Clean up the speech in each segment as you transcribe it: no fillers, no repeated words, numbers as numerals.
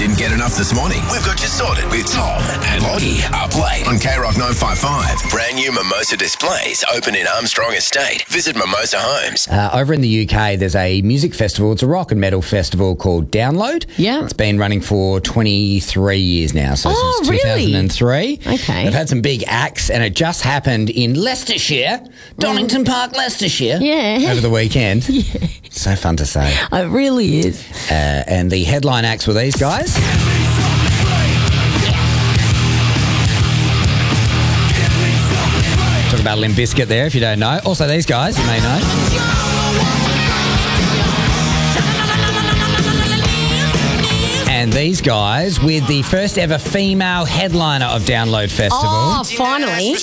Didn't get enough this morning? We've got you sorted with Tom and Lottie up late on K-Rock 955. Brand new Mimosa displays open in Armstrong Estate. Visit Mimosa Homes. Over in the UK, there's a music festival. It's a rock and metal festival called Download. Yeah. It's been running for 23 years now, so since really? 2003. Okay. They've had some big acts, and it just happened in Leicestershire, Donington Park, Leicestershire. Yeah. Over the weekend. Yeah. So fun to say. It really is. And the headline acts were these guys. Talk about Limp Bizkit there, if you don't know. Also, these guys, you may know. And these guys with the first ever female headliner of Download Festival. Oh, finally.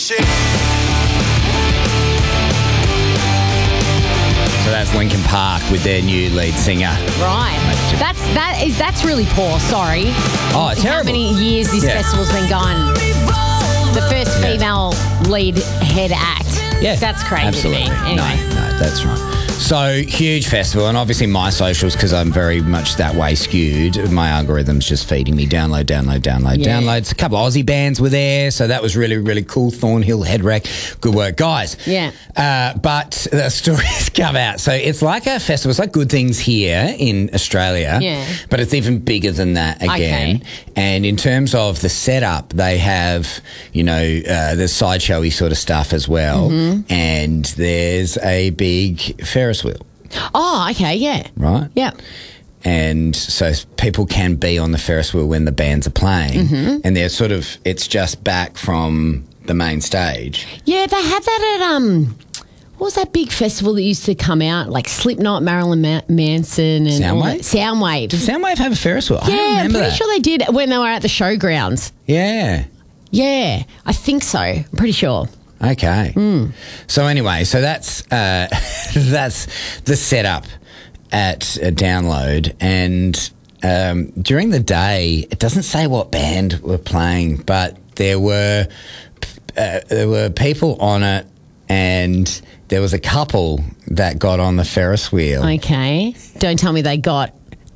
So that's Linkin Park with their new lead singer. Right. That's really poor, sorry. Oh, terrible. How many years this festival's been going? The first female lead head act. Yeah. That's crazy Absolutely. to me. Anyway. No, that's right. So, huge festival, and obviously my socials, because I'm very much that way skewed, my algorithm's just feeding me downloads. A couple of Aussie bands were there, so that was really, really cool. Thornhill, Headwreck, good work, guys. Yeah. But the stories come out. So it's like a festival. It's like Good Things here in Australia, but it's even bigger than that again. Okay. And in terms of the setup, they have, the sideshowy sort of stuff as well, and there's a big Ferris wheel. Oh, okay, yeah. Right? Yeah. And so people can be on the Ferris wheel when the bands are playing, and they're it's just back from the main stage. Yeah, they had that at, what was that big festival that used to come out, like Slipknot, Marilyn Manson and Soundwave? Soundwave. Did Soundwave have a Ferris wheel? I don't Yeah, I'm remember pretty that. sure they did when they were at the showgrounds. Yeah. Yeah, I think so. I'm pretty sure. Okay. So anyway, that's that's the setup at Download, and during the day, it doesn't say what band were playing, but there were people on it, and there was a couple that got on the Ferris wheel. Okay. Don't tell me they got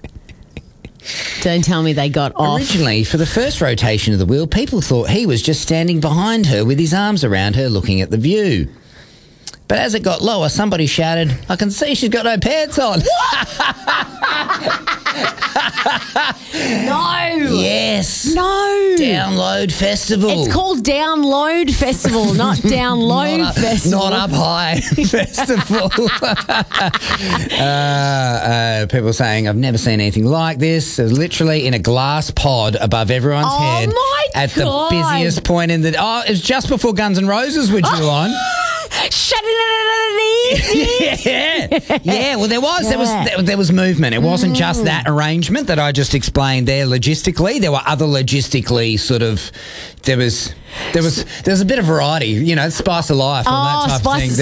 off. Originally, for the first rotation of the wheel, people thought he was just standing behind her with his arms around her looking at the view. But as it got lower, somebody shouted, "I can see she's got no pants on." No. Yes. No. Download Festival. It's called Download Festival, not Download Festival. Not Up High Festival. People saying, "I've never seen anything like this." It was literally in a glass pod above everyone's head. My at God. the busiest point in the... Oh, it was just before Guns N' Roses were due on. Yeah. Well, there was movement. It wasn't just that arrangement that I just explained there logistically. There were other logistically there was a bit of variety, spice of life, all that type of thing.